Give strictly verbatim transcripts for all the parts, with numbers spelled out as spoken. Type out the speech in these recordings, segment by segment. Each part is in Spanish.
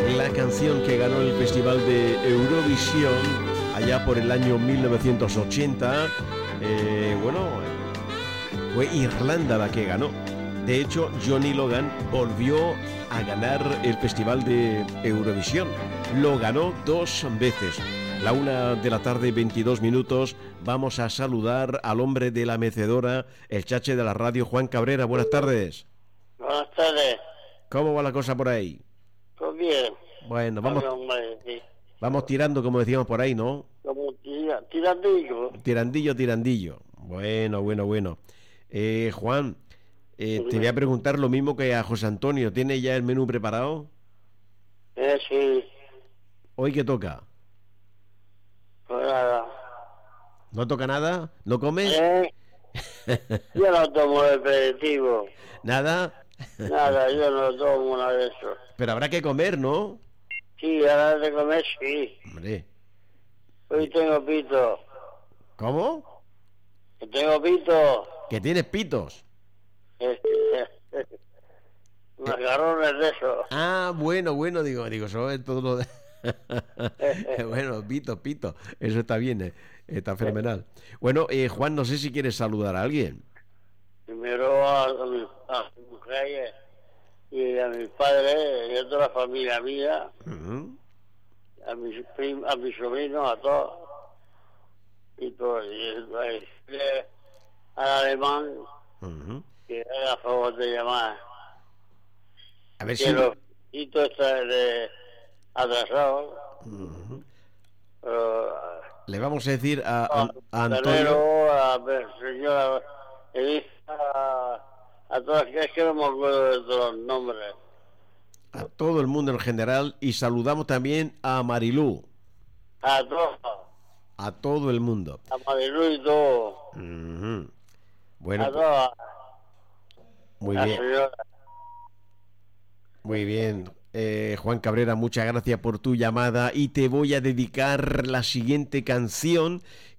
la canción que ganó el Festival de Eurovisión allá por el año mil novecientos ochenta. Eh, bueno, fue Irlanda la que ganó. De hecho, Johnny Logan volvió a ganar el Festival de Eurovisión. Lo ganó dos veces. La una de la tarde, veintidós minutos. Vamos a saludar al hombre de la mecedora, el chache de la radio, Juan Cabrera. Buenas tardes. Buenas tardes. ¿Cómo va la cosa por ahí? Pues bien. Bueno, vamos, Hombre, sí. vamos tirando, como decíamos por ahí, ¿no? Como tira, tirandillo. Tirandillo, tirandillo. Bueno, bueno, bueno. Eh, Juan, eh, te voy a preguntar lo mismo que a José Antonio. ¿Tiene ya el menú preparado? Eh, sí. ¿Hoy qué toca? Pues nada. ¿No toca nada? ¿No comes? Eh, yo no tomo el aperitivo. ¿Nada? Nada, yo no tomo nada de eso. Pero habrá que comer, ¿no? Sí, ahora de comer, sí. Hombre. Hoy tengo pito. ¿Cómo? Que tengo pito. Que tienes pitos. Este, macarrones de eso. Ah, bueno, bueno, digo, digo, eso es todo lo de... Bueno, pito, pito, eso está bien, eh, está fenomenal. Bueno, eh, Juan, no sé si quieres saludar a alguien. Primero a, a, mi, a mi mujer y a mis padres y a toda la familia mía, Uh-huh. a mis prim, a mis sobrinos, a todos. Y todo, y, y, al alemán, Uh-huh. que haga favor de llamar. A ver Que si... los hitos están de atrasados. Uh-huh. Pero, Le vamos a decir a, a, a, a Antonio... Antonio, a la señora Elisa, a, a todas, es que no me acuerdo de todos los nombres. A todo el mundo en general, y saludamos también a Marilú. A todos, A todo el mundo. a Marilú y todo. Uh-huh. Bueno, A pues, todas, muy la bien, señora. muy bien. Eh, Juan Cabrera, muchas gracias por tu llamada y te voy a dedicar la siguiente canción,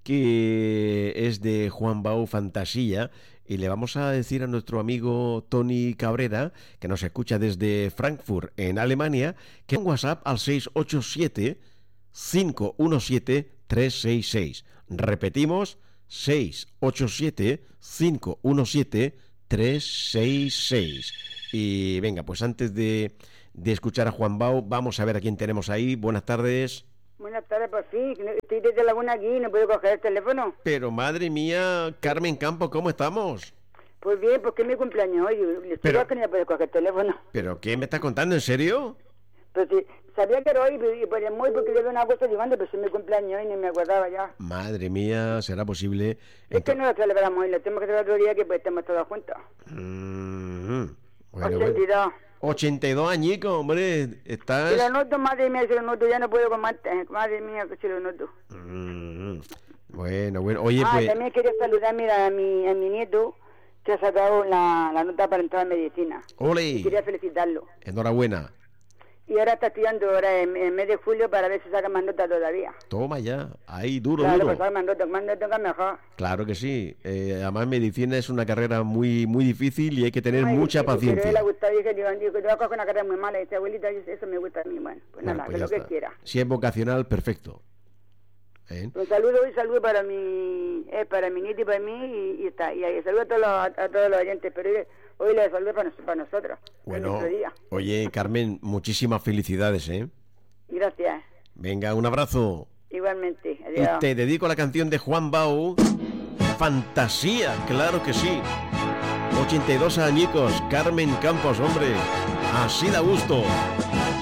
que es de Juan Bau, Fantasía, y le vamos a decir a nuestro amigo Tony Cabrera, que nos escucha desde Frankfurt, en Alemania, que en WhatsApp al seis ocho siete, cinco uno siete, tres seis seis. Repetimos, seis ocho siete, cinco uno siete, tres seis seis. Y venga, pues antes de, de escuchar a Juan Bau, vamos a ver a quién tenemos ahí. Buenas tardes. Buenas tardes, pues sí, estoy desde Laguna aquí y no puedo coger el teléfono. Pero madre mía, Carmen Campos, ¿cómo estamos? Pues bien, porque es mi cumpleaños hoy, le estoy Pero- que no puedo coger el teléfono. ¿Pero qué me estás contando? ¿En serio? Pues sí, sabía que era hoy, y pues muy porque le doy una cosa llevando, pero es mi cumpleaños hoy, ni me acordaba ya. Madre mía, ¿será posible? Es que no lo celebramos hoy, lo tenemos que celebrar otro día que pues estemos todos juntos. Mm, bueno, ochenta y bueno. dos. ochenta y dos añicos, hombre, estás... Si lo noto, madre mía, si lo noto, ya no puedo comer, eh, madre mía, que si lo noto. Mm, bueno, bueno, oye, Ah, pues... también quería saludar, mira, a mi, a mi nieto, que ha sacado la, la nota para entrar en medicina. ¡Ole! Y quería felicitarlo. Enhorabuena. Y ahora está estudiando ahora en, en mes de julio para ver si saca más nota todavía. Toma ya, ahí, duro, Claro, duro. pues saca más nota, más nota mejor. Claro que sí. Eh, además, medicina es una carrera muy muy difícil y hay que tener Ay, mucha sí, Pero paciencia. él le gusta, dije, digo, digo, te vas a coger una carrera muy mala. Y dice, abuelita, yo- eso me gusta a mí. Bueno, pues Bueno, nada, pues que ya lo que está. quiera. Si es vocacional, perfecto. ¿Eh? Un saludo y saludo para mi, eh, para mi nieto y para mí. Y, y está. Y, y saludo a todos los, a todos los oyentes. Pero hoy, hoy le saludo para, nos- para nosotros. es Bueno, nuestro día. oye, Carmen, muchísimas felicidades, ¿eh? Gracias. Venga, un abrazo. Igualmente. Y Adiós. te dedico la canción de Juan Bau, Fantasía, claro que sí. ochenta y dos añicos, Carmen Campos, hombre. Así da gusto.